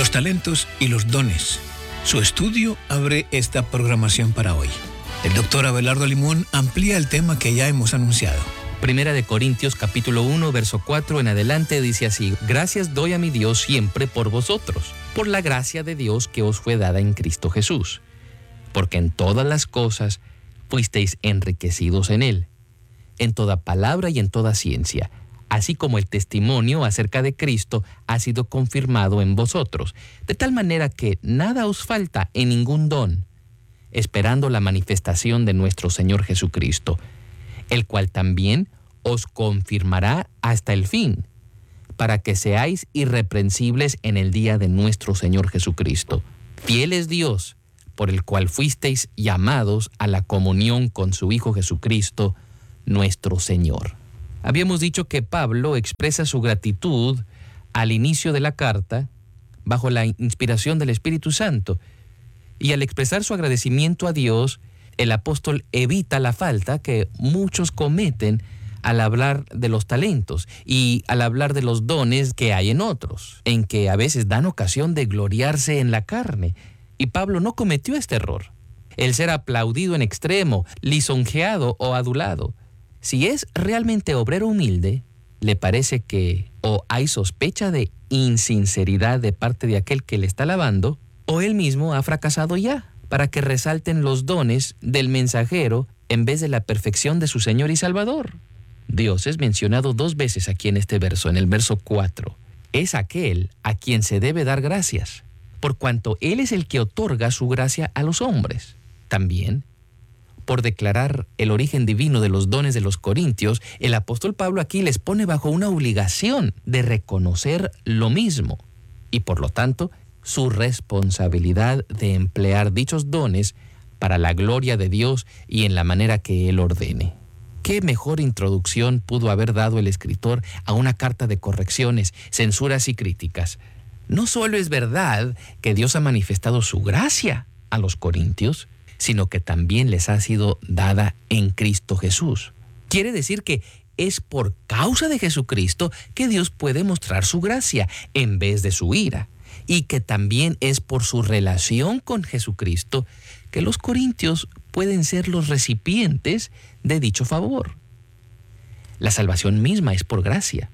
Los talentos y los dones. Su estudio abre esta programación para hoy. El doctor Abelardo Limón amplía el tema que ya hemos anunciado. Primera de Corintios capítulo 1, verso 4 en adelante dice así: Gracias doy a mi Dios siempre por vosotros, por la gracia de Dios que os fue dada en Cristo Jesús, porque en todas las cosas fuisteis enriquecidos en Él, en toda palabra y en toda ciencia, así como el testimonio acerca de Cristo ha sido confirmado en vosotros, de tal manera que nada os falta en ningún don, esperando la manifestación de nuestro Señor Jesucristo, el cual también os confirmará hasta el fin, para que seáis irreprensibles en el día de nuestro Señor Jesucristo. Fiel es Dios, por el cual fuisteis llamados a la comunión con su Hijo Jesucristo, nuestro Señor. Habíamos dicho que Pablo expresa su gratitud al inicio de la carta bajo la inspiración del Espíritu Santo, y al expresar su agradecimiento a Dios, el apóstol evita la falta que muchos cometen al hablar de los talentos y al hablar de los dones que hay en otros, en que a veces dan ocasión de gloriarse en la carne. Y Pablo no cometió este error, el ser aplaudido en extremo, lisonjeado o adulado. Si es realmente obrero humilde, le parece que o hay sospecha de insinceridad de parte de aquel que le está alabando, o él mismo ha fracasado ya, para que resalten los dones del mensajero en vez de la perfección de su Señor y Salvador. Dios es mencionado 2 veces aquí en este verso, en el verso 4. Es aquel a quien se debe dar gracias, por cuanto Él es el que otorga su gracia a los hombres. También, por declarar el origen divino de los dones de los corintios, el apóstol Pablo aquí les pone bajo una obligación de reconocer lo mismo, y por lo tanto, su responsabilidad de emplear dichos dones para la gloria de Dios y en la manera que Él ordene. ¿Qué mejor introducción pudo haber dado el escritor a una carta de correcciones, censuras y críticas? No solo es verdad que Dios ha manifestado su gracia a los corintios, sino que también les ha sido dada en Cristo Jesús. Quiere decir que es por causa de Jesucristo que Dios puede mostrar su gracia en vez de su ira, y que también es por su relación con Jesucristo que los corintios pueden ser los recipientes de dicho favor. La salvación misma es por gracia.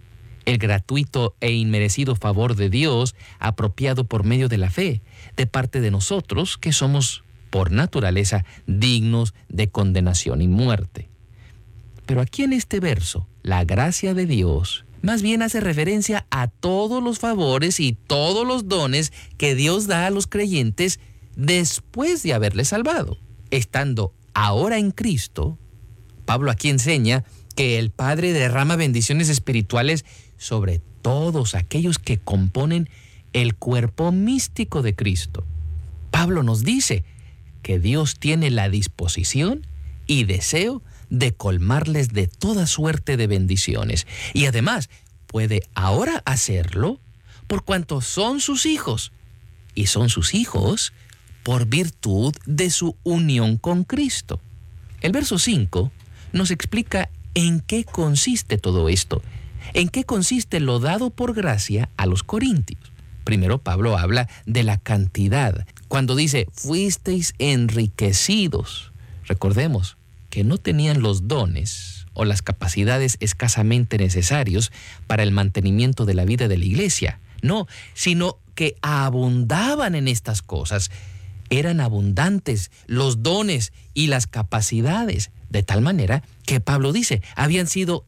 El gratuito e inmerecido favor de Dios apropiado por medio de la fe, de parte de nosotros que somos por naturaleza dignos de condenación y muerte. Pero aquí en este verso, la gracia de Dios más bien hace referencia a todos los favores y todos los dones que Dios da a los creyentes después de haberles salvado. Estando ahora en Cristo, Pablo aquí enseña que el Padre derrama bendiciones espirituales sobre todos aquellos que componen el cuerpo místico de Cristo. Pablo nos dice que Dios tiene la disposición y deseo de colmarles de toda suerte de bendiciones, y además puede ahora hacerlo por cuanto son sus hijos, y son sus hijos por virtud de su unión con Cristo. El verso 5 nos explica en qué consiste todo esto, en qué consiste lo dado por gracia a los corintios. Primero Pablo habla de la cantidad, cuando dice, fuisteis enriquecidos. Recordemos que no tenían los dones o las capacidades escasamente necesarios para el mantenimiento de la vida de la iglesia. No, sino que abundaban en estas cosas. Eran abundantes los dones y las capacidades, de tal manera que Pablo dice, habían sido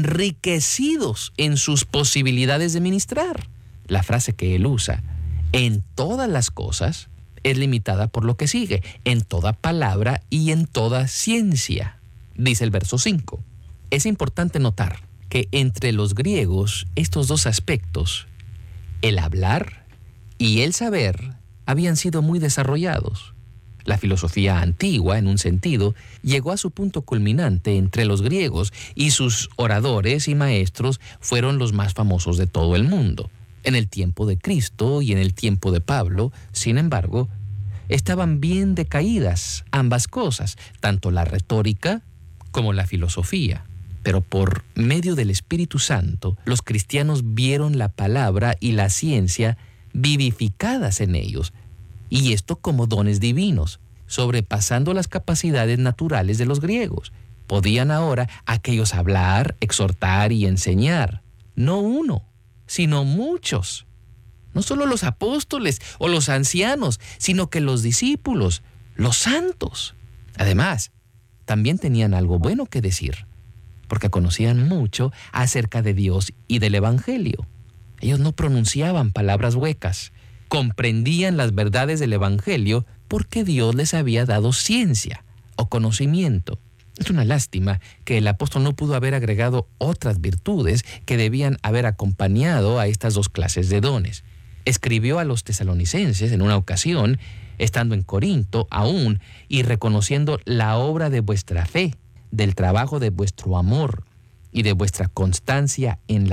enriquecidos en sus posibilidades de ministrar. La frase que él usa, en todas las cosas, es limitada por lo que sigue, en toda palabra y en toda ciencia, dice el verso 5. Es importante notar que entre los griegos estos 2 aspectos, el hablar y el saber, habían sido muy desarrollados. La filosofía antigua, en un sentido, llegó a su punto culminante entre los griegos y sus oradores y maestros fueron los más famosos de todo el mundo. En el tiempo de Cristo y en el tiempo de Pablo, sin embargo, estaban bien decaídas ambas cosas, tanto la retórica como la filosofía. Pero por medio del Espíritu Santo, los cristianos vieron la palabra y la ciencia vivificadas en ellos, y esto como dones divinos, sobrepasando las capacidades naturales de los griegos. Podían ahora aquellos hablar, exhortar y enseñar, no uno, sino muchos. No solo los apóstoles o los ancianos, sino que los discípulos, los santos. Además, también tenían algo bueno que decir, porque conocían mucho acerca de Dios y del Evangelio. Ellos no pronunciaban palabras huecas, comprendían las verdades del Evangelio porque Dios les había dado ciencia o conocimiento. Es una lástima que el apóstol no pudo haber agregado otras virtudes que debían haber acompañado a estas dos clases de dones. Escribió a los tesalonicenses en una ocasión, estando en Corinto aún, y reconociendo la obra de vuestra fe, del trabajo de vuestro amor y de vuestra constancia en la